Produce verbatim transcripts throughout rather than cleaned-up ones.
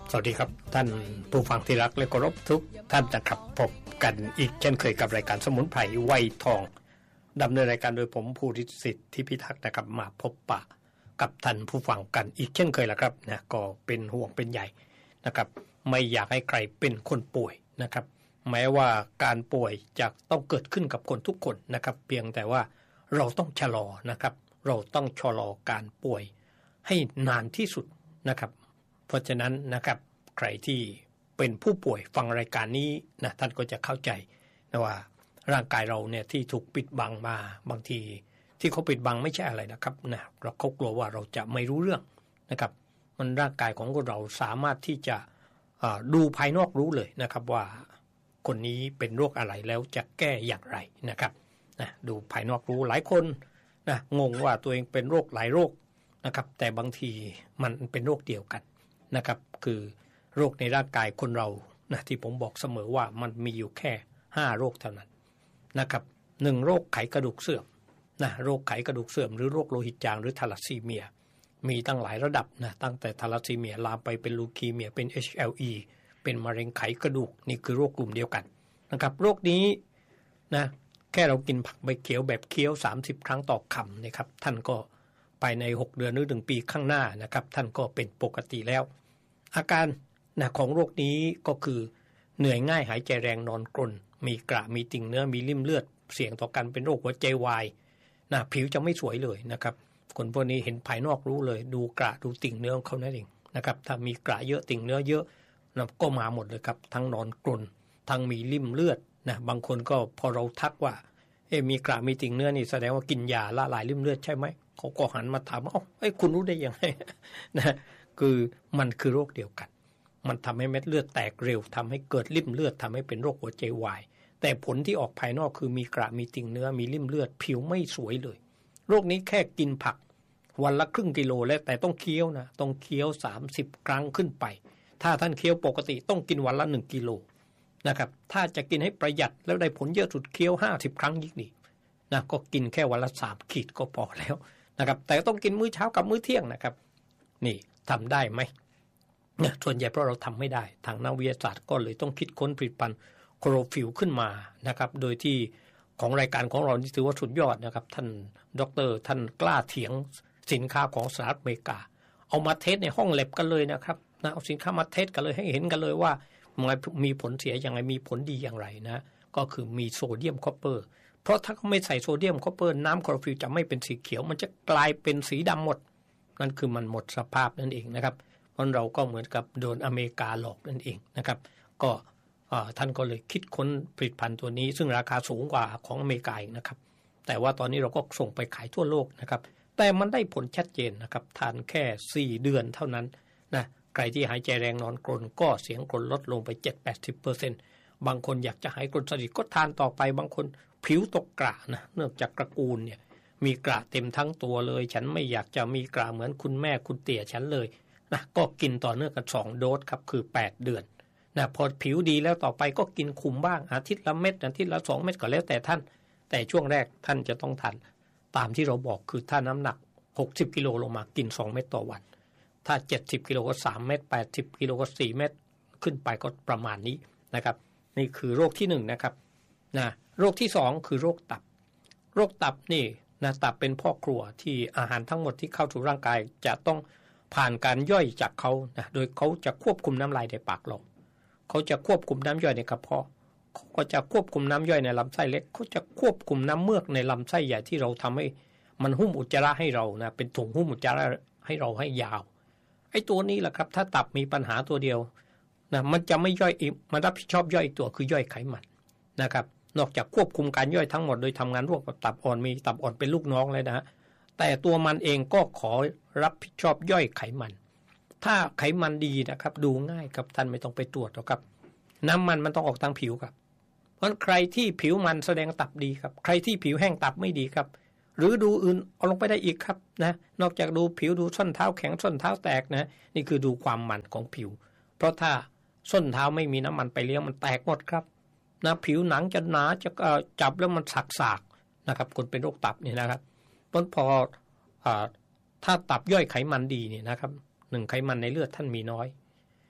สวัสดีครับท่านผู้ฟังที่รักและเคารพทุกท่านนะครับพบกันอีกเช่นเคยกับรายการสมุนไพรไวยทองดำเนินรายการโดยผมภูริสิทธิ์ที่พิทักษ์นะครับมาพบปะกับท่านผู้ฟังกันอีกเช่นเคยละครับนะก็เป็นห่วงเป็นใยนะครับไม่อยากให้ใครเป็นคนป่วยนะครับแม้ว่าการป่วยจะต้องเกิดขึ้นกับคนทุกคนนะครับเพียงแต่ว่าเราต้องชะลอนะครับเราต้องชะลอการป่วยให้นานที่สุดนะครับเพราะฉะนั้นนะครับใครที่เป็นผู้ป่วยฟังรายการนี้นะท่านก็จะเข้าใจนะว่าร่างกายเราเนี่ยที่ถูกปิดบังมาบางทีที่เขาปิดบังไม่ใช่อะไรนะครับนะเราเขากลัวว่าเราจะไม่รู้เรื่องนะครับมันร่างกายของเราสามารถที่จะดูภายนอกรู้เลยนะครับว่าคนนี้เป็นโรคอะไรแล้วจะแก้อย่างไรนะครับนะดูภายนอกรู้หลายคนนะงงว่าตัวเองเป็นโรคหลายโรคนะครับแต่บางทีมันเป็นโรคเดียวกันนะครับคือโรคในร่างกายคนเรานะที่ผมบอกเสมอว่ามันมีอยู่แค่ห้าโรคเท่านั้นนะครับหนึ่งโรคไขกระดูกเสื่อมนะโรคไขกระดูกเสื่อมหรือโรคโลหิตจางหรือทาลัสซีเมียมีตั้งหลายระดับนะตั้งแต่ทาลัสซีเมียลามไปเป็นลูคีเมียเป็น เอช แอล อี เป็นมะเร็งไขกระดูกนี่คือโรคกลุ่มเดียวกันนะครับโรคนี้นะแค่เรากินผักใบเขียวแบบเคี้ยวสามสิบครั้งต่อคำนะครับท่านก็ภายในหกเดือนหรือหนึ่งปีข้างหน้านะครับท่านก็เป็นปกติแล้วอาการนะของโรคนี้ก็คือเหนื่อยง่ายหายใจแรงนอนกรนมีกระมีติ่งเนื้อมีริ่มเลือดเสี่ยงต่อการเป็นโรคหัวใจวายนะผิวจะไม่สวยเลยนะครับคนพวกนี้เห็นภายนอกรู้เลยดูกระดูติ่งเนื้อของเขานั่นเองนะครับถ้ามีกระเยอะติ่งเนื้อเยอะนะก็มาหมดเลยครับทั้งนอนกรนทั้งมีริ่มเลือดนะบางคนก็พอเราทักว่าเอ๊ะมีกระมีติ่งเนื้อนี่แสดงว่ากินยาละลายริ่มเลือดใช่ไหมเขาก็หันมาถามว่าอ๋อไอ้คุณรู้ได้ยังไงนะคือมันคือโรคเดียวกันมันทำให้เม็ดเลือดแตกเร็วทำให้เกิดริ่มเลือดทำให้เป็นโรคหัวใจวายแต่ผลที่ออกภายนอกคือมีกระมีติ่งเนื้อมีริ่มเลือดผิวไม่สวยเลยโรคนี้แค่กินผักวันละครึ่งกิโลแล้วแต่ต้องเคี้ยวนะต้องเคี้ยวสามสิบครั้งขึ้นไปถ้าท่านเคี้ยวปกติต้องกินวันละหนึ่งกิโลนะครับถ้าจะกินให้ประหยัดแล้วได้ผลเยอะสุดเคี้ยวห้าสิบครั้งยิ่งดีนะก็กินแค่วันละสามขีดก็พอแล้วนะครับแต่ต้องกินมื้อเช้ากับมื้อเที่ยงนะครับนี่ทำได้ไหมเนี่ยส่วนใหญ่เพราะเราทำไม่ได้ทางนักวิทยาศาสตร์ก็เลยต้องคิดค้นผลิตภัณฑ์โคลอโรฟิลขึ้นมานะครับโดยที่ของรายการของเรานี่ถือว่าสุดยอดนะครับท่านดร.ท่านกล้าเถียงสินค้าของสหรัฐอเมริกาเอามาเทสในห้องแลบกันเลยนะครับนะเอาสินค้ามาเทสกันเลยให้เห็นกันเลยว่ามันมีผลเสียอย่างไรมีผลดีอย่างไรนะก็คือมีโซเดียมคอปเปอร์เพราะถ้าเขาไม่ใส่โซเดียมคอปเปอร์น้ำโคลอโรฟิลจะไม่เป็นสีเขียวมันจะกลายเป็นสีดำหมดนั่นคือมันหมดสภาพนั่นเองนะครับเพราะเราก็เหมือนกับโดนอเมริกาหลอกนั่นเองนะครับก็ท่านก็เลยคิดค้นผลิตภัณฑ์ตัวนี้ซึ่งราคาสูงกว่าของอเมริกาอีกนะครับแต่ว่าตอนนี้เราก็ส่งไปขายทั่วโลกนะครับแต่มันได้ผลชัดเจนนะครับทานแค่สี่เดือนเท่านั้นนะใครที่หายใจแรงนอนกรนก็เสียงกรนลดลงไป เจ็ดถึงแปดสิบเปอร์เซ็นต์ บางคนอยากจะหายกรนสนิทก็ทานต่อไปบางคนผิวตกกระนะเนื่องจากตระกูลเนี่ยมีกระเต็มทั้งตัวเลยฉันไม่อยากจะมีกระเหมือนคุณแม่คุณเตี่ยฉันเลยนะก็กินต่อเนื่องกันสองโดสครับคือแปดเดือนนะพอผิวดีแล้วต่อไปก็กินคุมบ้างอาทิตย์ละเม็ดอาทิตย์ละสองเม็ดก็แล้วแต่ท่านแต่ช่วงแรกท่านจะต้องทานตามที่เราบอกคือถ้าน้ำหนักหกสิบกิโลลงมากินสองเม็ดต่อวันถ้าเจ็ดสิบกิโลก็สามเม็ดแปดสิบกิโลก็สี่เม็ดขึ้นไปก็ประมาณนี้นะครับนี่คือโรคที่หนึ่งนะครับนะโรคที่สองคือโรคตับโรคตับนี่นะตับเป็นพ่อครัวที่อาหารทั้งหมดที่เข้าสู่ร่างกายจะต้องผ่านการย่อยจากเขานะโดยเขาจะควบคุมน้ำลายในปากเราเขาจะควบคุมน้ำย่อยในกระเพาะเขาก็จะควบคุมน้ำย่อยในลำไส้เล็กเขาจะควบคุมน้ำเมือกในลำไส้ใหญ่ที่เราทำให้มันหุ้มอุจจาระให้เรานะเป็นถุงหุ้มอุจจาระให้เราให้ยาวไอ้ตัวนี้แหละครับถ้าตับมีปัญหาตัวเดียวนะมันจะไม่ย่อยอีกมันรับผิดชอบย่อยอีกตัวคือย่อยไขมันนะครับนอกจากควบคุมการย่อยทั้งหมดโดยทำงานร่วมกับตับอ่อนมีตับอ่อนเป็นลูกน้องเลยนะฮะแต่ตัวมันเองก็ขอรับผิดชอบย่อยไขมันถ้าไขมันดีนะครับดูง่ายครับท่านไม่ต้องไปตรวจหรอกครับน้ำมันมันต้องออกทางผิวครับเพราะใครที่ผิวมันแสดงตับดีครับใครที่ผิวแห้งตับไม่ดีครับหรือดูอื่นเอาลงไปได้อีกครับนะนอกจากดูผิวดูส้นเท้าแข็งส้นเท้าแตกนะนี่คือดูความมันของผิวเพราะถ้าส้นเท้าไม่มีน้ำมันไปเลี้ยงมันแตกหมดครับนะผิวหนังจะหนาจะจับแล้วมันสักๆนะครับคนเป็นโรคตับนี่นะครับเพราะพอถ้าตับย่อยไขมันดีเนี่ยนะครับหนึ่งไขมันในเลือดท่านมีน้อย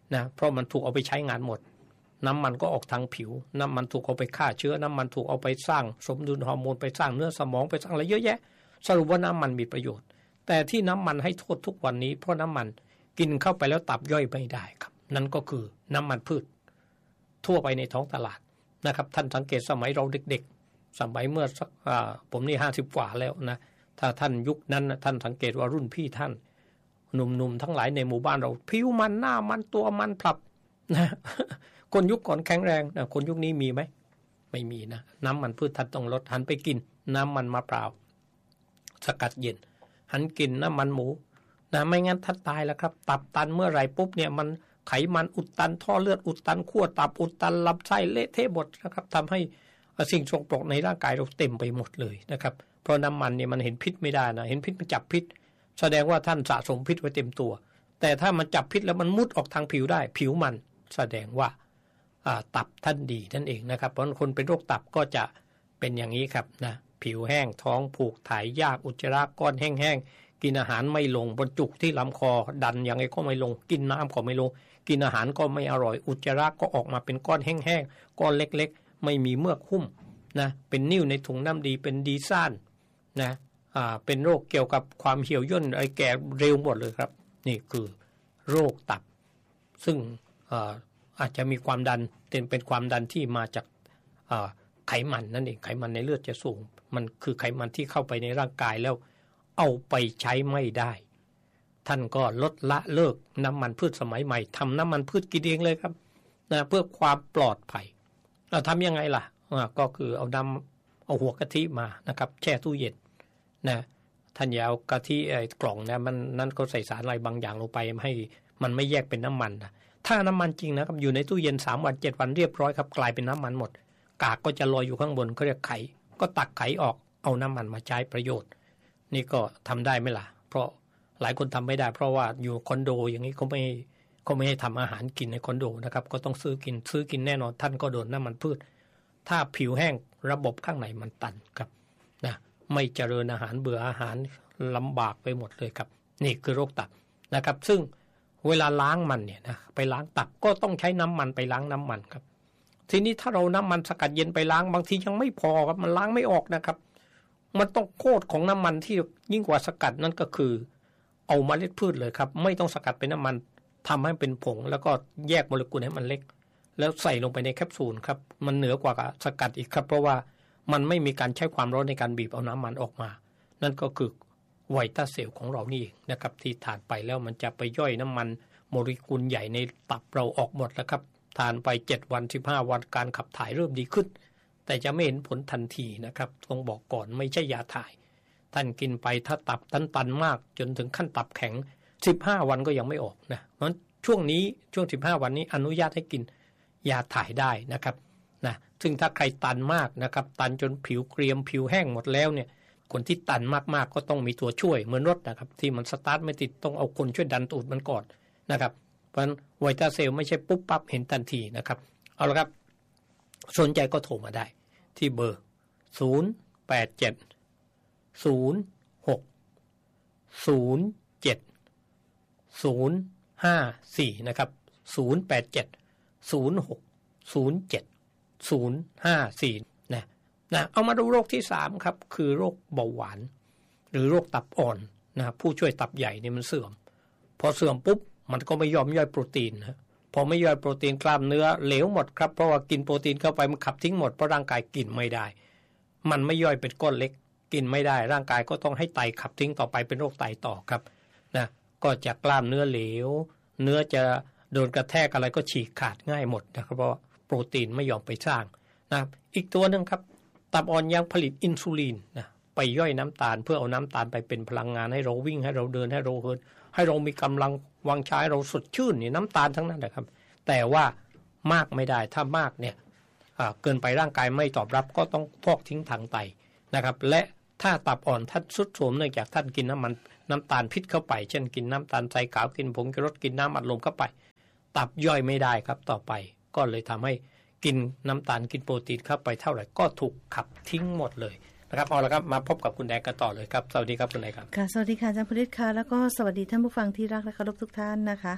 นะเพราะมันถูกเอาไปใช้งานหมดน้ำมันก็ออกทางผิวน้ำมันถูกเอาไปฆ่าเชื้อน้ำมันถูกเอาไปสร้างสมดุลฮอร์โมนไปสร้างเนื้อสมองไปสร้างอะไรเยอะแยะสรุปว่าน้ำมันมีประโยชน์แต่ที่น้ำมันให้โทษทุกวันนี้เพราะน้ำมันกินเข้าไปแล้วตับย่อยไม่ได้ครับนั่นก็คือน้ำมันพืชทั่วไปในท้องตลาดนะครับท่านสังเกตสมัยเราเด็กๆสมัยเมื่อผมนี่ห้าสิบกว่าแล้วนะถ้าท่านยุคนั้นท่านสังเกตว่ารุ่นพี่ท่านหนุ่มๆทั้งหลายในหมู่บ้านเราผิวมันหน้ามันตัวมันพลับนะคนยุคก่อนแข็งแรงนะคนยุคนี้มีไหมไม่มีนะน้ำมันพืชท่านต้องลดหันไปกินน้ำมันมะพร้าวสกัดเย็นหันกินน้ำมันหมูนะไม่งั้นท่านตายแล้วครับตับตันเมื่อไหร่ปุ๊บเนี่ยมันไขมันอุดตันท่อเลือดอุดตันขั้วตับอุดตันลำไส้เละเทะหมดนะครับทำให้สิ่งสกปรกในร่างกายเราเต็มไปหมดเลยนะครับเพราะน้ำมันเนี่ยมันเห็นพิษไม่ได้นะเห็นพิษมันจับพิษแสดงว่าท่านสะสมพิษไว้เต็มตัวแต่ถ้ามันจับพิษแล้วมันมุดออกทางผิวได้ผิวมันแสดงว่าตับท่านดีนั่นเองนะครับเพราะคนเป็นโรคตับก็จะเป็นอย่างนี้ครับนะผิวแห้งท้องผูกถ่ายยากอุจจาระก้อนแห้งๆกินอาหารไม่ลงบรรจุที่ลำคอดันยังไงก็ไม่ลงกินน้ำก็ไม่ลงกินอาหารก็ไม่อร่อยอุจจาระก็ออกมาเป็นก้อนแห้งๆก้อนเล็กๆไม่มีเมือกหุ้มนะเป็นนิ่วในถุงน้ำดีเป็นดีซ่านนะอ่าเป็นโรคเกี่ยวกับความเหี่ยวย่นไอ้แก่เร็วหมดเลยครับนี่คือโรคตับซึ่งอ่าอาจจะมีความดันเป็นเป็นความดันที่มาจากอ่าไขมันนั่นเองไขมันในเลือดจะสูงมันคือไขมันที่เข้าไปในร่างกายแล้วเอาไปใช้ไม่ได้ท่านก็ลดละเลิกน้ำมันพืชสมัยใหม่ทำน้ำมันพืชกินเองเลยครับนะเพื่อความปลอดภัยเราทำยังไงล่ะก็คือเอาน้ำเอาหัวกะทิมานะครับแช่ตู้เย็นนะท่านอย่าเอากะทิไอ้กล่องนะมันนั่นก็ใส่สารอะไรบางอย่างลงไปให้มันไม่แยกเป็นน้ำมันนะถ้าน้ำมันจริงนะครับอยู่ในตู้เย็นสามวันเจ็ดวันเรียบร้อยครับกลายเป็นน้ำมันหมดกากก็จะลอยอยู่ข้างบนเขาเรียกไขก็ตักไขออกเอาน้ำมันมาใช้ประโยชน์นี่ก็ทำได้ไหมล่ะเพราะหลายคนทำไม่ได้เพราะว่าอยู่คอนโดอย่างนี้เขาไม่เขาไม่ให้ทำอาหารกินในคอนโดนะครับก็ต้องซื้อกินซื้อกินแน่นอนท่านก็โดนน้ำมันพืชถ้าผิวแห้งระบบข้างในมันตันครับนะไม่เจริญอาหารเบื่ออาหารลำบากไปหมดเลยครับนี่คือโรคตับนะครับซึ่งเวลาล้างมันเนี่ยนะไปล้างตับก็ต้องใช้น้ำมันไปล้างน้ำมันครับทีนี้ถ้าเราน้ำมันสกัดเย็นไปล้างบางทียังไม่พอครับมันล้างไม่ออกนะครับมันต้องโคตรของน้ำมันที่ยิ่งกว่าสกัดนั่นก็คือเอาเมล็ดพืชเลยครับไม่ต้องสกัดเป็นน้ำมันทำให้เป็นผงแล้วก็แยกโมเลกุลให้มันเล็กแล้วใส่ลงไปในแคปซูลครับมันเหนือกว่าสกัดอีกครับเพราะว่ามันไม่มีการใช้ความร้อนในการบีบเอาน้ำมันออกมานั่นก็คือไวต้าเซลล์ของเรานี่เองนะครับที่ทานไปแล้วมันจะไปย่อยน้ำมันโมเลกุลใหญ่ในตับเราออกหมดแล้วครับทานไปเจ็ดวันสิบห้าวันการขับถ่ายเริ่มดีขึ้นแต่จะไม่เห็นผลทันทีนะครับต้องบอกก่อนไม่ใช่ยาถ่ายท่านกินไปถ้าตับตันตันมากจนถึงขั้นตับแข็งสิบห้าวันก็ยังไม่ออกนะเพราะช่วงนี้ช่วงสิบห้าวันนี้อนุญาตให้กินยาถ่ายได้นะครับนะซึ่งถ้าใครตันมากนะครับตันจนผิวเกรียมผิวแห้งหมดแล้วเนี่ยคนที่ตันมากๆก็ต้องมีตัวช่วยเหมือนรถนะครับที่มันสตาร์ทไม่ติดต้องเอาคนช่วยดันตูดมันก่อนนะครับเพราะฉะนั้นไวต้าเซลล์ไม่ใช่ปุ๊บปั๊บเห็นทันทีนะครับเอาละครับสนใจก็โทรมาได้ที่เบอร์ศูนย์ แปด เจ็ด ศูนย์ หก ศูนย์ เจ็ด ศูนย์ ห้า สี่ นะครับศูนย์ แปด เจ็ด ศูนย์ หก ศูนย์ เจ็ด ศูนย์ ห้า สี่นะนะเอามาดูโรคที่สามครับคือโรคเบาหวานหรือโรคตับอ่อนนะผู้ช่วยตับใหญ่เนี่ยมันเสื่อมพอเสื่อมปุ๊บมันก็ไม่ยอมย่อยโปรตีนนะพอไม่ย่อยโปรตีนกล้ามเนื้อเหลวหมดครับเพราะว่ากินโปรตีนเข้าไปมันขับทิ้งหมดเพราะร่างกายกินไม่ได้มันไม่ย่อยเป็นก้อนเล็กกินไม่ได้ร่างกายก็ต้องให้ไตขับทิ้งต่อไปเป็นโรคไตต่อครับนะก็จะกล้ามเนื้อเหลวเนื้อจะโดนกระแทกอะไรก็ฉีกขาดง่ายหมดนะครับเพราะโปรตีนไม่ยอมไปสร้างนะอีกตัวนึงครับตับอ่อนยังผลิตอินซูลินนะไปย่อยน้ำตาลเพื่อเอาน้ำตาลไปเป็นพลังงานให้เราวิ่งให้เราเดินให้เราเหินให้เรามีกำลังวังชาเราสดชื่นนี่น้ำตาลทั้งนั้นนะครับแต่ว่ามากไม่ได้ถ้ามากเนี่ยเกินไปร่างกายไม่ตอบรับก็ต้องฟอกทิ้งทางไตนะครับและถ้าตับอ่อนท่านสุดโทรมเนื่องจากท่านกินน้ำมันน้ำตาลพิษเข้าไปเช่นกินน้ำตาลทรายขาวกินผงชูรสกินน้ำอัดลมเข้าไปตับย่อยไม่ได้ครับต่อไปก็เลยทำให้กินน้ำตาลกินโปรตีนเข้าไปเท่าไหร่ก็ถูกขับทิ้งหมดเลยนะครับเอาละครับมาพบกับคุณแดงกันต่อเลยครับสวัสดีครับคุณแดงครับค่ะสวัสดีค่ะอาจารย์พฤทธิ์ค่ะแล้วก็สวัสดีท่านผู้ฟังที่รักและเคารพทุกท่านนะคะ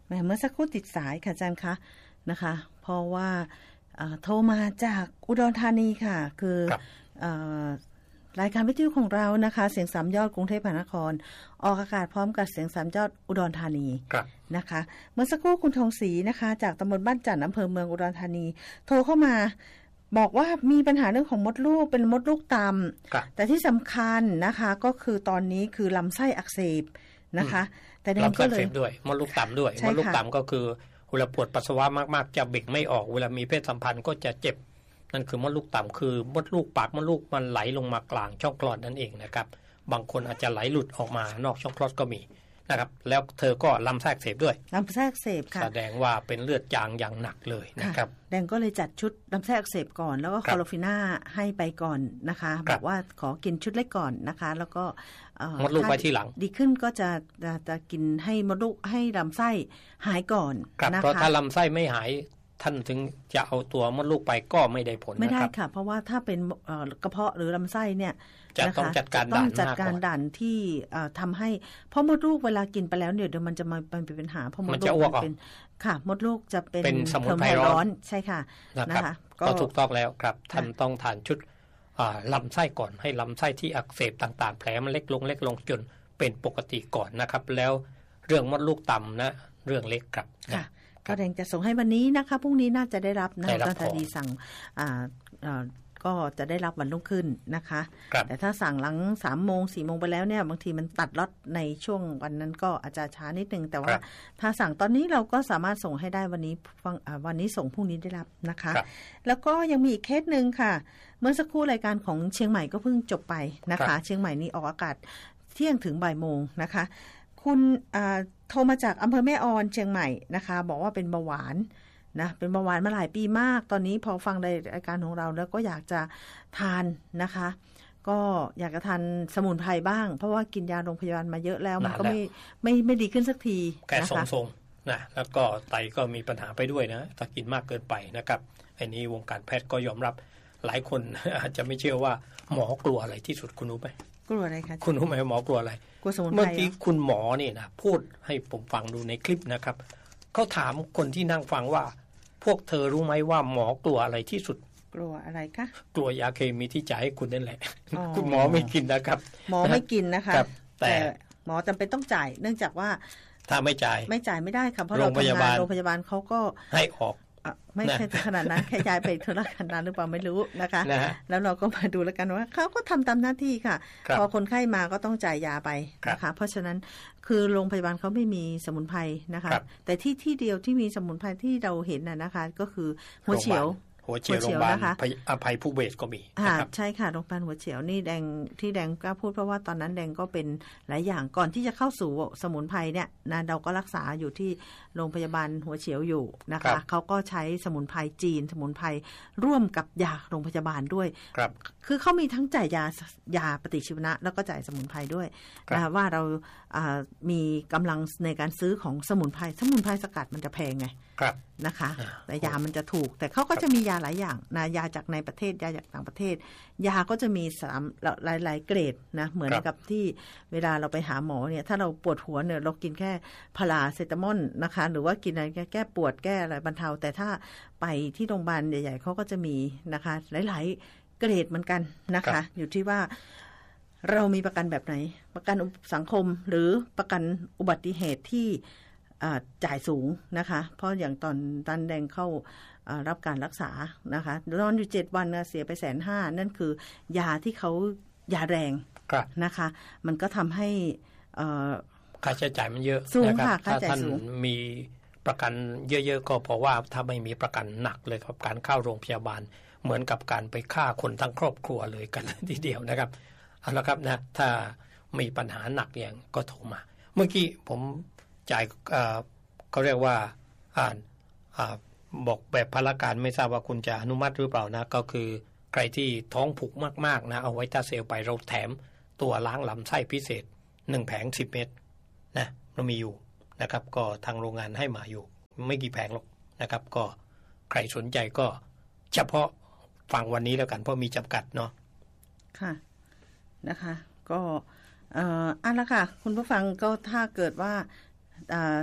เมื่อสักครู่ติดสายค่ะอาจารย์คะนะคะเพราะว่าโทรมาจากอุดรธานีค่ะคือรายการวิทยุของเรานะคะเสียงสามยอดกรุงเทพมหานครออกอากาศพร้อมกับเสียงสามยอดอุดรธานีนะคะเมื่อสักครู่คุณทองศรีนะคะจากตำบลบ้านจันทร์อำเภอเมืองอุดรธานีโทรเข้ามาบอกว่ามีปัญหาเรื่องของมดลูกเป็นมดลูกต่ำแต่ที่สำคัญนะคะก็คือตอนนี้คือลำไส้อักเสบนะคะแต่แดงก็เลยด้วยมดลูกต่ำด้วยมดลูกต่ำก็คือเวลาปวดปัสสาวะมากๆจะเบ่งไม่ออกเวลามีเพศสัมพันธ์ก็จะเจ็บนั่นคือมดลูกต่ำคือมดลูกปากมดลูกมันไหลลงมากลางช่องคลอดนั่นเองนะครับบางคนอาจจะไหลหลุดออกมานอกช่องคลอดก็มีนะครับแล้วเธอก็ลำไส้อักเสบด้วยลำไส้อักเสบค่ะแสดงว่าเป็นเลือดจางอย่างหนักเลยนะครับแดงก็เลยจัดชุดลำไส้อักเสบก่อนแล้วก็คลอโรฟิน่าให้ไปก่อนนะคะบอกว่าขอกินชุดเล็กก่อนนะคะแล้วก็มดลูกไปทีหลังดีขึ้นก็จะจะจะกินให้มดลูกให้ลำไส้หายก่อนนะคะเพราะถ้าลำไส้ไม่หายท่านถึงจะเอาตัวมดลูกไปก็ไม่ได้ผลไม่ได้ค่ะเพราะว่าถ้าเป็นกระเพาะหรือลำไส้เนี่ยจะต้องจัดการด่านจัดการด่านที่ทำให้เพราะมดลูกเวลากินไปแล้วเนี่ยเดี๋ยวมันจะมาเป็นปัญหาเพราะมดลูกเป็นค่ะมดลูกจะเป็นเป็นสมุนไพรร้อนใช่ค่ะนะคะก็ถูกต้องแล้วครับท่านต้องทานชุดลำไส้ก่อนให้ลำไส้ที่อักเสบต่างๆแผลมันเล็กลงเล็กลงจนเป็นปกติก่อนนะครับแล้วเรื่องมดลูกต่ำนะเรื่องเล็กครับค่ะก็แดงจะส่งให้วันนี้นะคะพรุ่งนี้น่าจะได้รับนะตอนดีสั่งก็จะได้รับวันรุ่งขึ้นนะคะแต่ถ้าสั่งหลังสามโมงสี่โมงไปแล้วเนี่ยบางทีมันตัดล็อตในช่วงวันนั้นก็อาจจะช้านิดนึงแต่ว่าถ้าสั่งตอนนี้เราก็สามารถส่งให้ได้วันนี้วันนี้ส่งพรุ่งนี้ได้รับนะคะแล้วก็ยังมีอีกเคสนึงค่ะเมื่อสักครู่รายการของเชียงใหม่ก็เพิ่งจบไปนะคะเชียงใหม่นี้ออกอากาศเที่ยงถึงบ่ายโมงนะคะคุณโทรมาจากอำเภอแม่ออนเชียงใหม่นะคะบอกว่าเป็นเบาหวานนะเป็นเบาหวานมาหลายปีมากตอนนี้พอฟังรายการของเราแล้วก็อยากจะทานนะคะก็อยากจะทานสมุนไพรบ้างเพราะว่ากินยาโรงพยาบาลมาเยอะแล้วมันก็ไม่ไม่ไม่ดีขึ้นสักทีแค่ทรงๆนะแล้วก็ไตก็มีปัญหาไปด้วยนะถ้ากินมากเกินไปนะครับอันนี้วงการแพทย์ก็ยอมรับหลายคนอาจจะไม่เชื่อว่าหมอกลัวอะไรที่สุดคุณรู้ไหมกลัวอะไรคะคุณรู้ไหมหมอกลัวอะไรกลัวสมุนไพรเมื่อกี้คุณหมอนี่นะพูดให้ผมฟังดูในคลิปนะครับเขาถามคนที่นั่งฟังว่าพวกเธอรู้ไหมว่าหมอกลัวอะไรที่สุดกลัวอะไรคะกลัวยาเคมีที่จ่ายให้คุณนั่นแหละคุณหมอไม่กินนะครับหมอไม่กินนะคะแต่หมอจำเป็นต้องจ่ายเนื่องจากว่าถ้าไม่จ่ายไม่จ่ายไม่ได้ค่ะเพราะเราทำงานโรงพยาบาลเขาก็ให้ออกไม่ใช่ขนาดนั้นแค่ย้ายไปธุรการนั้นหรือเปล่าไม่รู้นะคะแล้วเราก็มาดูแล้วกันว่าเขาก็ทำตามหน้าที่ค่ะพอคนไข้มาก็ต้องจ่ายยาไปนะคะเพราะฉะนั้นคือโรงพยาบาลเขาไม่มีสมุนไพรนะคะแต่ที่ที่เดียวที่มีสมุนไพรที่เราเห็นน่ะนะคะก็คือหัวเฉียวหัวเฉียวโรงพยาบาลอภัยภูเบศก็มีนะครับใช่ค่ะโรงพยาบาลหัวเฉียวนี่แดงที่แดงกล้าพูดเพราะว่าตอนนั้นแดงก็เป็นหลายอย่างก่อนที่จะเข้าสู่สมุนไพรเนี่ยนะเราก็รักษาอยู่ที่โรงพยาบาลหัวเฉียวอยู่นะคะเขาก็ใช้สมุนไพรจีนสมุนไพรร่วมกับยาโรงพยาบาลด้วยครับคือเขามีทั้งจ่ายยายาปฏิชีวนะแล้วก็จ่ายสมุนไพรด้วยนะว่าเรามีกำลังในการซื้อของสมุนไพรสมุนไพรสกัดมันจะแพงไงนะคะแต่ยามันจะถูกแต่เขาก็จะมียาหลายอย่างนะยาจากในประเทศยาจากต่างประเทศยาก็จะมีสามหลายๆเกรดนะเหมือนกับที่เวลาเราไปหาหมอเนี่ยถ้าเราปวดหัวเนี่ยเรากินแค่พาราเซตามอลนะคะหรือว่ากินอะไรแก้ปวดแก้อะไรบรรเทาแต่ถ้าไปที่โรงพยาบาลใหญ่ๆเขาก็จะมีนะคะหลายๆเกรดเหมือนกันนะคะอยู่ที่ว่าเรามีประกันแบบไหนประกันสังคมหรือประกันอุบัติเหตุที่จ่ายสูงนะคะเพราะอย่างตอนตันแดงเข้ารับการรักษานะคะนอนอยู่เจ็ดวันเสียไปแสนห้านั่นคือยาที่เขายาแรงนะคะมันก็ทำให้ค่าใช้จ่ายมันเยอะสูงค่ะถ้าท่านมีประกันเยอะๆก็เพราะว่าถ้าไม่มีประกันหนักเลยครับการเข้าโรงพยาบาลเหมือนกับการไปฆ่าคนทั้งครอบครัวเลยกันทีเดียวนะครับเอาละครับนะถ้ามีปัญหาหนักอย่างก็โทรมาเมื่อกี้ผมจ่ายเขาเรียกว่าอ่านบอกแบบพลการไม่ทราบว่าคุณจะอนุมัติหรือเปล่านะก็คือใครที่ท้องผูกมากๆนะเอาไว้ตาเซลไปเราแถมตัวล้างลำไส้พิเศษหนึ่งแผงสิบเม็ดนะเรามีอยู่นะครับก็ทางโรงงานให้มาอยู่ไม่กี่แผงหรอกนะครับก็ใครสนใจก็เฉพาะฟังวันนี้แล้วกันเพราะมีจำกัดเนาะค่ะนะคะก็เอ่ออันละค่ะคุณผู้ฟังก็ถ้าเกิดว่า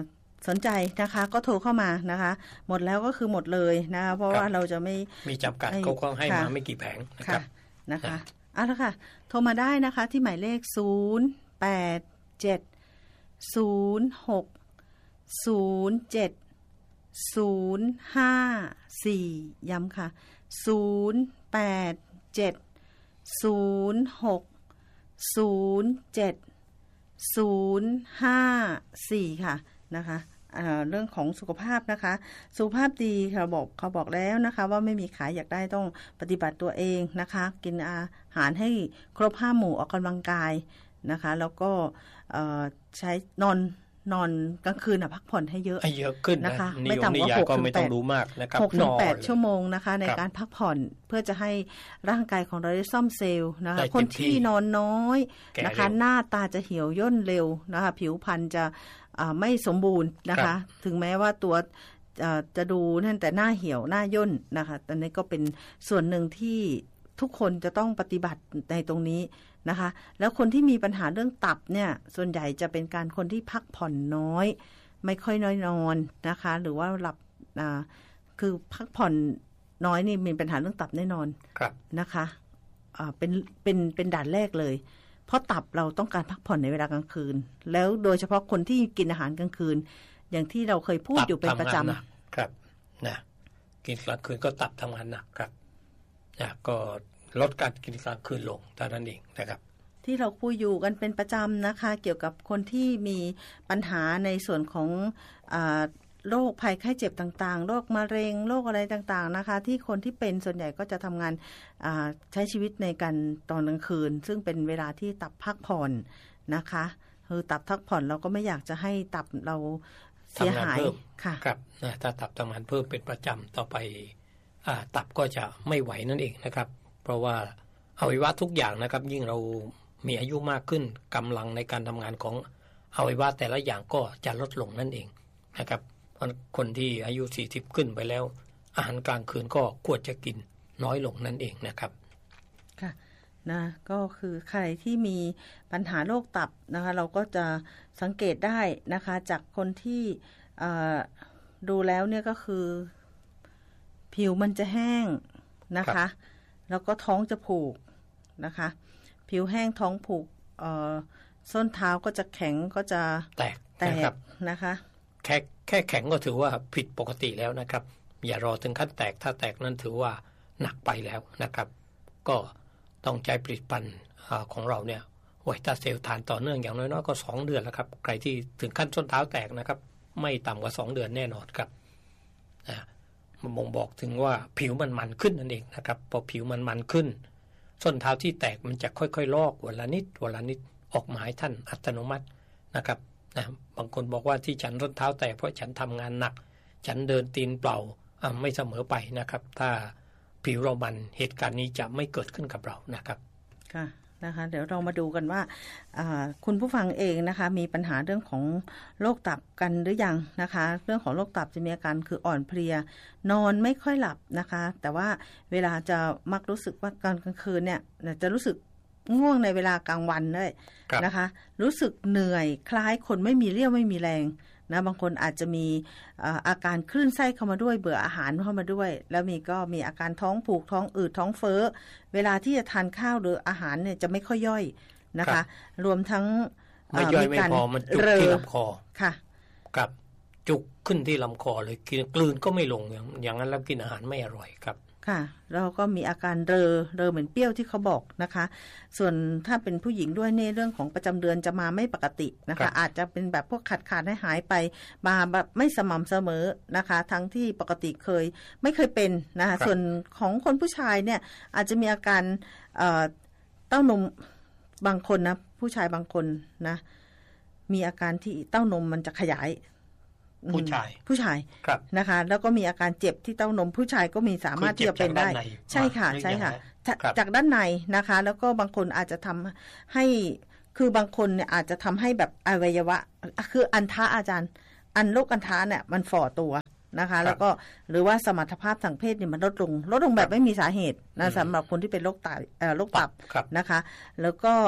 สนใจนะคะก็โทรเข้ามานะคะหมดแล้วก็คือหมดเลยนะคะเพราะว่าเราจะไม่มีจำกัดเขาก็ให้มาไม่กี่แผงนะครับนะคะเอาละค่ะโทรมาได้นะคะที่หมายเลขศูนย์ แปด เจ็ด ศูนย์ หก ศูนย์ เจ็ด ศูนย์ ห้า สี่ ย้ำค่ะศูนย์ แปด เจ็ด ศูนย์ หก ศูนย์ เจ็ด ศูนย์ ห้า สี่ค่ะนะคะเอ่อเรื่องของสุขภาพนะคะสุขภาพดีเขาบอกเขาบอกแล้วนะคะว่าไม่มีขายอยากได้ต้องปฏิบัติตัวเองนะคะกินอาหารให้ครบห้าหมู่ออกกำลังกายนะคะแล้วก็เอ่อใช้นอนนอนกลางคืนน่ะพักผ่อนให้เยอะให้เยอะขึ้นนะคะไม่ต่ำกว่าหกถึงแปดรู้มากนะครับหกถึงแปดชั่วโมงนะคะในการพักผ่อนเพื่อจะให้ร่างกายของเราได้ซ่อมเซลล์นะคะคนที่นอนน้อยนะคะหน้าตาจะเหี่ยวย่นเร็วนะคะผิวพรรณจะไม่สมบูรณ์นะคะถึงแม้ว่าตัวจะดูนั่นแต่หน้าเหี่ยวหน้าย่นนะคะแต่นี้ก็เป็นส่วนหนึ่งที่ทุกคนจะต้องปฏิบัติในตรงนี้นะคะแล้วคนที่มีปัญหาเรื่องตับเนี่ยส่วนใหญ่จะเป็นการคนที่พักผ่อนน้อยไม่ค่อยน้อยนอนนะคะหรือว่าหลับคือพักผ่อนน้อยนี่มีปัญหาเรื่องตับแน่นอนนะคะเป็นเป็นเป็นด่านแรกเลยเพราะตับเราต้องการพักผ่อนในเวลากลางคืนแล้วโดยเฉพาะคนที่กินอาหารกลางคืนอย่างที่เราเคยพูดอยู่เป็นประจำครับนะกินกลางคืนก็ตับทำงานหนักครับนะก็ลดการกินกลางคืนลงเท่านั้นเองนะครับที่เราพูดอยู่กันเป็นประจำนะคะเกี่ยวกับคนที่มีปัญหาในส่วนของอ่าโรคภัยไข้เจ็บต่างๆโรคมะเร็งโรคอะไรต่างๆนะคะที่คนที่เป็นส่วนใหญ่ก็จะทำงานใช้ชีวิตในการตอนกลางคืนซึ่งเป็นเวลาที่ตับพักผ่อนนะคะคือตับพักผ่อนเราก็ไม่อยากจะให้ตับเราเสียหายค่ะครับถ้าตับทำงานเพิ่มเป็นประจำต่อไปตับก็จะไม่ไหวนั่นเองนะครับเพราะว่าอวัยวะทุกอย่างนะครับยิ่งเรามีอายุมากขึ้นกำลังในการทำงานของอวัยวะแต่ละอย่างก็จะลดลงนั่นเองนะครับคนที่อายุสี่สิบขึ้นไปแล้วอาหารกลางคืนก็ควรจะกินน้อยลงนั่นเองนะครับค่ะนะก็คือใครที่มีปัญหาโรคตับนะคะเราก็จะสังเกตได้นะคะจากคนที่ดูแล้วเนี่ยก็คือผิวมันจะแห้งนะคะแล้วก็ท้องจะผูกนะคะผิวแห้งท้องผูกส้นเท้าก็จะแข็งก็จะแตกแตกนะคะแค่แค่แข็งก็ถือว่าผิดปกติแล้วนะครับอย่ารอถึงขั้นแตกถ้าแตกนั้นถือว่าหนักไปแล้วนะครับก็ต้องใช้ผลิตภัณฑ์ของเราเนี่ยไวต้าเซลทานต่อเนื่องอย่างน้อยๆก็สองเดือนแล้วครับใครที่ถึงขั้นส้นเท้าแตกนะครับไม่ต่ำกว่าสองเดือนแน่นอนครับอ่ามันบ่งบอกถึงว่าผิวมันมันขึ้นนั่นเองนะครับพอผิวมันมันขึ้นส้นเท้าที่แตกมันจะค่อยๆลอกวันละนิดวันละนิดออกมาให้ท่านอัตโนมัตินะครับนะบางคนบอกว่าที่ฉันส้นเท้าแตกเพราะฉันทำงานหนักฉันเดินตีนเปล่าไม่เสมอไปนะครับถ้าผิวเรามันเหตุการณ์นี้จะไม่เกิดขึ้นกับเรานะครับค่ะนะคะเดี๋ยวเรามาดูกันว่าคุณผู้ฟังเองนะคะมีปัญหาเรื่องของโรคตับกันหรือยังนะคะเรื่องของโรคตับจะมีอาการคืออ่อนเพลียนอนไม่ค่อยหลับนะคะแต่ว่าเวลาจะมักรู้สึกว่าตอนกลางคืนเนี่ยจะรู้สึกง่วงในเวลากลางวันด้วยนะคะรู้สึกเหนื่อยคล้ายคนไม่มีเรี่ยวไม่มีแรงนะบางคนอาจจะมีอาการคลื่นไส้เข้ามาด้วยเบื่ออาหารเข้ามาด้วยแล้วมีก็มีอาการท้องผูกท้องอืดท้องเฟ้อเวลาที่จะทานข้าวหรืออาหารเนี่ยจะไม่ค่อยย่อยนะคะรวมทั้งไม่ย่อยไม่พอมันจุกที่ลำคอค่ะกับจุกขึ้นที่ลำคอเลยกินกลืนก็ไม่ลงอย่างอย่างนั้นแล้วกินอาหารไม่อร่อยครับค่ะเราก็มีอาการเรอเรอเหมือนเปรี้ยวที่เขาบอกนะคะส่วนถ้าเป็นผู้หญิงด้วยในเรื่องของประจำเดือนจะมาไม่ปกตินะคะอาจจะเป็นแบบพวกขาดขาดให้หายไปมาแบบไม่สม่ำเสมอนะคะทั้งที่ปกติเคยไม่เคยเป็นนะคะส่วนของคนผู้ชายเนี่ยอาจจะมีอาการเอ่อเต้านมบางคนนะผู้ชายบางคนนะมีอาการที่เต้านมมันจะขยายผู้ชายผู้ชายนะคะแล้วก็มีอาการเจ็บที่เต้านมผู้ชายก็มีสามารถที่จะเป็นได้ใช่ค่ะใช่ค่ะจากด้านในนะคะแล้วก็บางคนอาจจะทำให้คือบางคนเนี่ยอาจจะทำให้แบบอวัยวะคืออันทะอาจารย์อันโรคอันทะเนี่ยมันฝ่อตัวนะคะแล้วก็หรือว่าสมรรถภาพทางเพศเนี่ยมันลดลงลดลงแบบไม่มีสาเหตุนะสำหรับคนที่เป็นโรคตับโรคตับนะคะแล้วก็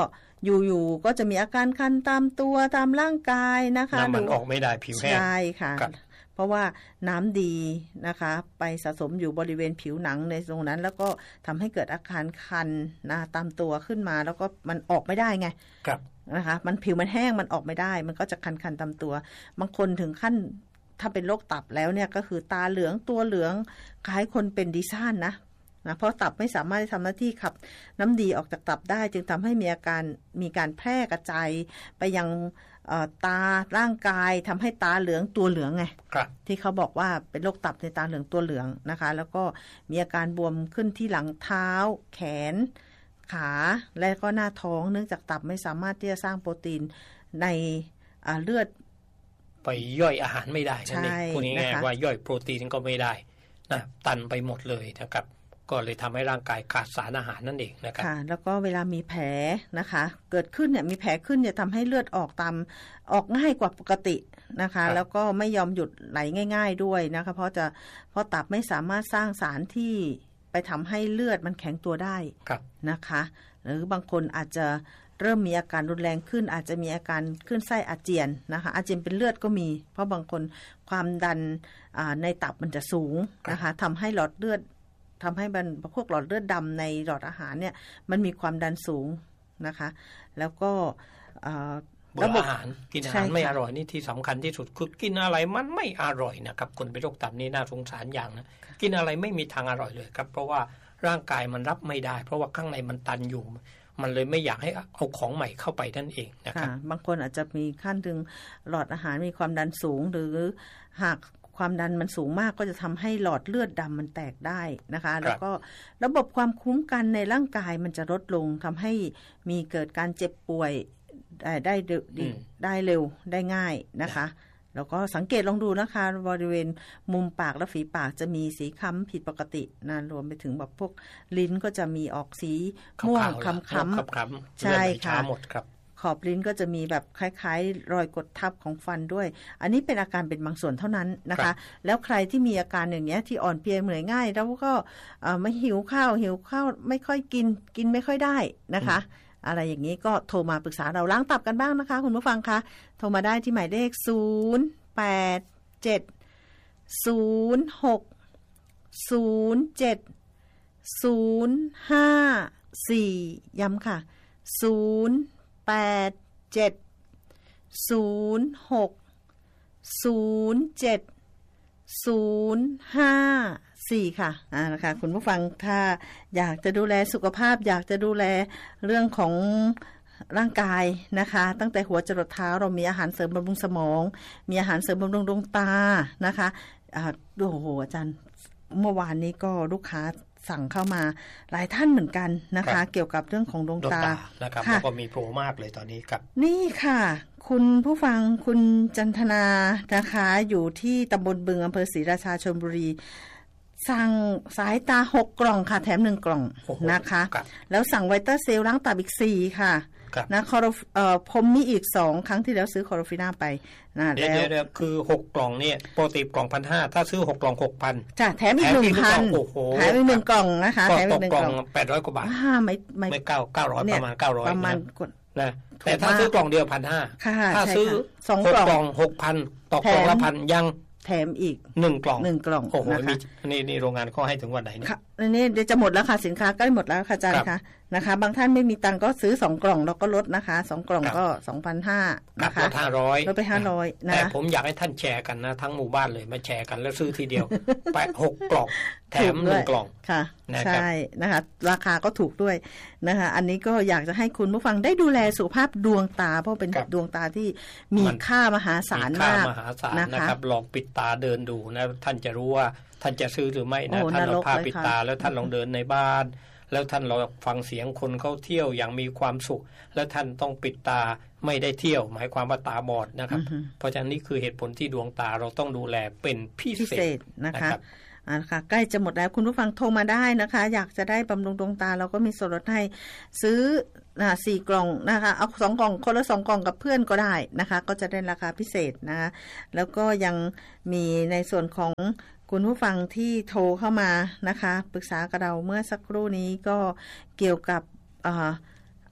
อยู่ๆก็จะมีอาการคันตามตัวตามร่างกายนะคะน้ำมันออกไม่ได้ผิวแห้งใช่ค่ะเพราะว่าน้ำดีนะคะไปสะสมอยู่บริเวณผิวหนังในตรงนั้นแล้วก็ทำให้เกิดอาการคันนะตามตัวขึ้นมาแล้วก็มันออกไม่ได้ไงครับนะคะมันผิวมันแห้งมันออกไม่ได้มันก็จะคันๆตามตัวบางคนถึงขั้นถ้าเป็นโรคตับแล้วเนี่ยก็คือตาเหลืองตัวเหลืองคล้ายคนเป็นดิซ่านนะนะเพราะตับไม่สามารถทำหน้าที่ขับน้ำดีออกจากตับได้จึงทำให้มีอาการมีการแพร่กระจายไปยังตาร่างกายทำให้ตาเหลืองตัวเหลืองไงที่เขาบอกว่าเป็นโรคตับในตาเหลืองตัวเหลืองนะคะแล้วก็มีอาการบวมขึ้นที่หลังเท้าแขนขาและก็หน้าท้องเนื่องจากตับไม่สามารถที่จะสร้างโปรตีนในเลือดไปย่อยอาหารไม่ได้นั่นเองพูดง่ายๆว่าย่อยโปรตีนก็ไม่ได้นะตันไปหมดเลยนะครับก็เลยทำให้ร่างกายขาดสารอาหารนั่นเองนะครับค่ะแล้วก็เวลามีแผลนะคะเกิดขึ้นเนี่ยมีแผลขึ้นเนี่ยทำให้เลือดออกตามออกง่ายกว่าปกตินะคะแล้วก็ไม่ยอมหยุดไหลง่ายๆด้วยนะคะเพราะจะเพราะตับไม่สามารถสร้างสารที่ไปทำให้เลือดมันแข็งตัวได้นะคะหรือบางคนอาจจะเริ่มมีอาการรุนแรงขึ้นอาจจะมีอาการขึ้นไส้อาเจียนนะคะอาเจียนเป็นเลือดก็มีเพราะบางคนความดันในตับมันจะสูงนะคะทำให้หลอดเลือดทำให้มันพวกหลอดเลือดดำในหลอดอาหารเนี่ยมันมีความดันสูงนะคะแล้วก็เบื่ออาหารกินอาหารไม่อร่อยนี่ที่สำคัญที่สุดคือกินอะไรมันไม่อร่อยนะครับคนเป็นโรคตับนี่น่าสงสารอย่างนะกินอะไรไม่มีทางอร่อยเลยครับเพราะว่าร่างกายมันรับไม่ได้เพราะว่าข้างในมันตันอยู่มันเลยไม่อยากให้เอาของใหม่เข้าไปนั่นเองนะครับบางคนอาจจะมีขั้นถึงหลอดอาหารมีความดันสูงหรือหากความดันมันสูงมากก็จะทำให้หลอดเลือดดำมันแตกได้นะคะแล้วก็ระบบความคุ้มกันในร่างกายมันจะลดลงทำให้มีเกิดการเจ็บป่วยได้ได้ได้เร็วได้ง่ายนะคะแล้วก็สังเกตลองดูนะคะบริเวณมุมปากและฝีปากจะมีสีค้ำผิดปกตินะรวมไปถึงแบบพวกลิ้นก็จะมีออกสีม่วงค้ำๆใช่ค่ะขอบลิ้นก็จะมีแบบคล้ายๆรอยกดทับของฟันด้วยอันนี้เป็นอาการเป็นบางส่วนเท่านั้นนะคะแล้วใครที่มีอาการอย่างเงี้ยที่อ่อนเพลียเหนื่อยง่ายแล้วก็ไม่หิวข้าวหิวข้าวไม่ค่อยกินกินไม่ค่อยได้นะคะอะไรอย่างนี้ก็โทรมาปรึกษาเราล้างตับกันบ้างนะคะคุณผู้ฟังคะโทรมาได้ที่หมายเลขศูนย์ แปด เจ็ด ศูนย์ หก ศูนย์ เจ็ด ศูนย์ ห้า สี่ ย้ำค่ะศูนย์ แปด เจ็ด ศูนย์ หก ศูนย์ เจ็ด ศูนย์ ห้า สี่ค่ะอ่านะคะคุณผู้ฟังถ้าอยากจะดูแลสุขภาพอยากจะดูแลเรื่องของร่างกายนะคะตั้งแต่หัวจรดเท้าเรามีอาหารเสริมบำรุงสมองมีอาหารเสริมบำรุงดวงตานะคะอ่าโอ้โหอาจารย์เมื่อวานนี้ก็ลูกค้าสั่งเข้ามาหลายท่านเหมือนกันนะคะเกี่ยวกับเรื่องของดวงตานะครับแล้วก็มีโปรมากเลยตอนนี้ครับนี่ค่ะคุณผู้ฟังคุณจันทนานะคะอยู่ที่ตำบลบึงอำเภอศรีราชาชลบุรีสั่งสายตาหกกล่องค่ะแถมหนึ่งกล่องนะคะแล้วสั่งไวต้าเซลล้างตับอีกสี่ค่ะนะคอโรเอ่อผมมีอีกสองครั้งที่แล้วซื้อคอโรฟิน่าไปนะแล้วเดี๋ยวๆคือหกกล่องเนี่ยปกติกล่อง หนึ่งพันห้าร้อย ถ้าซื้อหกกล่อง หกพันจ้ะแถมอีก หนึ่งพันโอ้โหแถมอีกหนึ่งกล่องนะคะแถมอีกหนึ่งกล่องแปดร้อยกว่าบาทอ่าไม่ไม่ไม่เก้า เก้าร้อยประมาณเก้าร้อยประมาณนะแต่ถ้าซื้อกล่องเดียว หนึ่งพันห้าร้อย ถ้าซื้อสองกล่อง หกพัน ต่อกล่องละ หนึ่งพัน ยังแถมอีกหนึ่งกล่องหนึ่งกล่องโอ้โหมีนี่นี่โรงงานเขาให้ถึงวันไหนเนี่ยค่ะนี่เดี๋ยวจะหมดแล้วค่ะสินค้าใกล้หมดแล้วค่ะอาจารย์คะนะคะบางท่านไม่มีตังค์ก็ซื้อสองกล่องเราก็ลดนะคะสองกล่องก็ สองพันห้าร้อย นะคะลดห้าร้อยลดไปห้าร้อยนะแต่ผมอยากให้ท่านแชร์กันนะทั้งหมู่บ้านเลยมาแชร์กันแล้วซื้อทีเดียวไปหกกล่องแถมหนึ่งกล่องค่ะใช่นะคะราคาก็ถูกด้วยนะคะอันนี้ก็อยากจะให้คุณผู้ฟังได้ดูแลสุขภาพดวงตาเพราะเป็นดวงตาที่มีค่ามหาศาลมากมหาศาลนะครับลองปิดตาเดินดูนะท่านจะรู้ว่าท่านจะซื้อหรือไม่นะท่านเอาผ้าปิดตาแล้วท่านลองเดินในบ้านแล้วท่านลองฟังเสียงคนเขาเที่ยวอย่างมีความสุขแล้วท่านต้องปิดตาไม่ได้เที่ยวหมายความว่าตาบอดนะครับเพราะฉะนั้นนี่คือเหตุผลที่ดวงตาเราต้องดูแลเป็นพิเศษนะคะอ่าค่ะใกล้จะหมดแล้วคุณผู้ฟังโทรมาได้นะคะอยากจะได้บำรุงดวงตาเราก็มีส่วนลดให้ซื้อนะสี่กล่องนะคะเอาสองกล่องคนละสองกล่องกับเพื่อนก็ได้นะคะก็จะได้ราคาพิเศษนะคะแล้วก็ยังมีในส่วนของคุณผู้ฟังที่โทรเข้ามานะคะปรึกษากับเราเมื่อสักครู่นี้ก็เกี่ยวกับ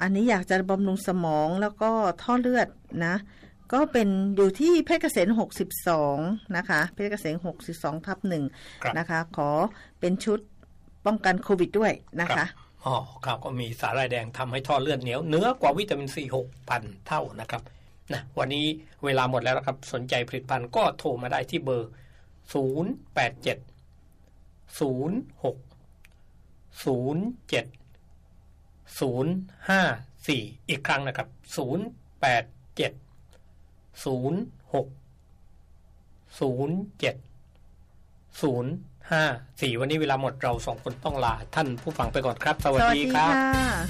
อันนี้อยากจะบำรุงสมองแล้วก็ท่อเลือดนะก็เป็นอยู่ที่เพชรเกษมหกสิบสองนะคะเพชรเกษมหกสิบสองทับหนึ่งนะคะขอเป็นชุดป้องกันโควิดด้วยนะคะอ๋อครับก็มีสาหร่ายแดงทำให้ท่อเลือดเหนียวเนื้อกว่าวิตามินซี หกพัน เท่านะครับนะวันนี้เวลาหมดแล้วครับสนใจผลิตภัณฑ์ก็โทรมาได้ที่เบอร์ศูนย์ แปด เจ็ด ศูนย์ หก ศูนย์ เจ็ด ศูนย์ ห้า สี่ อีกครั้งนะครับศูนย์ แปด เจ็ด ศูนย์ หก ศูนย์ เจ็ด ศูนย์ ห้า สี่วันนี้เวลาหมดเราสองคนต้องลาท่านผู้ฟังไปก่อนครับสวัสดีครับ